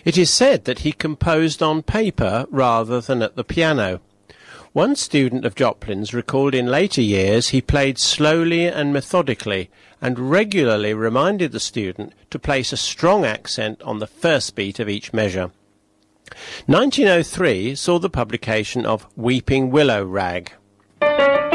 It is said that he composed on paper rather than at the piano. One student of Joplin's recalled in later years he played slowly and methodically and regularly reminded the student to place a strong accent on the first beat of each measure. 1903 saw the publication of Weeping Willow Rag.